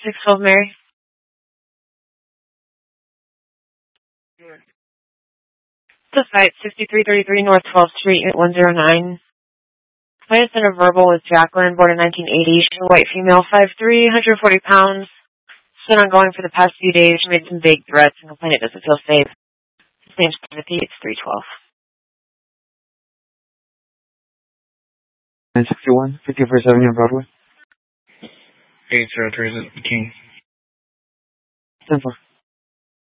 612 Mary. The site, 6333 North 12th Street, 109. Client sent a verbal with Jacqueline, born in 1980. She's a white female, 5'3", 140 pounds. She's been ongoing for the past few days. She made some vague threats and complained it doesn't feel safe. His name's Timothy. It's 312. 961, 51st Avenue, Broadway. 803 is King. 10-4.